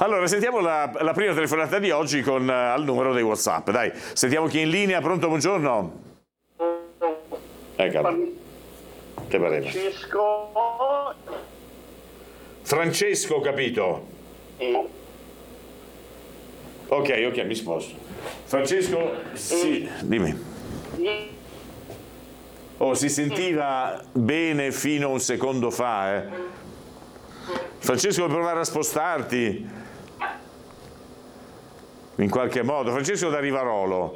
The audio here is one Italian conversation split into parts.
Allora, sentiamo la prima telefonata di oggi con al numero dei WhatsApp. Dai, sentiamo chi è in linea. Pronto, buongiorno. Eccolo. Che pareva? Francesco, ho capito. Ok, mi sposto. Francesco, sì, dimmi. Oh, si sentiva bene fino a un secondo fa, eh. Francesco, vuoi provare a spostarti? In qualche modo. Francesco da Rivarolo.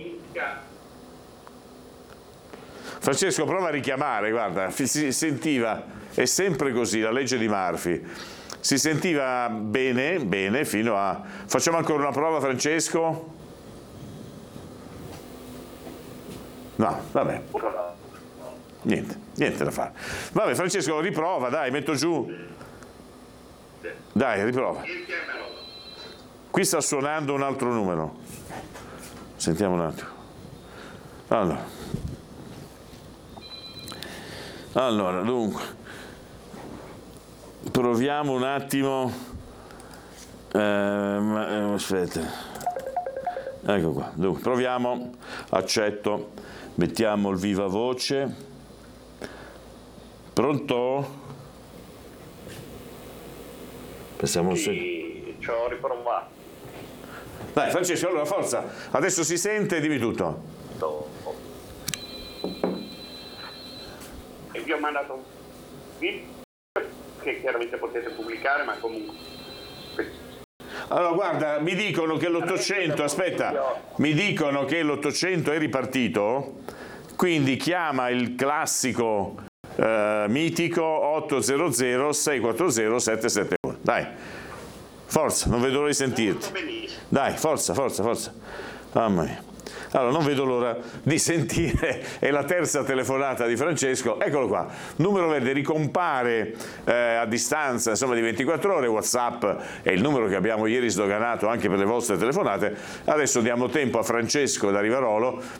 Francesco, prova a richiamare, guarda, si sentiva, è sempre così, la legge di Murphy. Si sentiva bene, fino a... Facciamo ancora una prova, Francesco? No, vabbè. Niente da fare. Vabbè, Francesco, riprova, dai, metto giù. Dai, riprova. Qui sta suonando un altro numero. Sentiamo un attimo. Allora, dunque. Proviamo un attimo. Aspetta. Ecco qua. Dunque, proviamo. Accetto. Mettiamo il viva voce. Pronto? Pensiamo un secondo. Ci ho riprovato. Dai, Francesco, allora forza. Adesso si sente, dimmi tutto. E vi ho mandato un video che chiaramente potete pubblicare, ma comunque... Allora, guarda, mi dicono che l'800, aspetta, mi dicono che l'800 è ripartito, quindi chiama il classico mitico 800 640 771. Dai, forza, non vedo l'ora di sentirti. Dai, forza. Mamma mia. Allora, non vedo l'ora di sentire, è la terza telefonata di Francesco, eccolo qua, numero verde ricompare a distanza insomma di 24 ore, WhatsApp è il numero che abbiamo ieri sdoganato anche per le vostre telefonate, adesso diamo tempo a Francesco da Rivarolo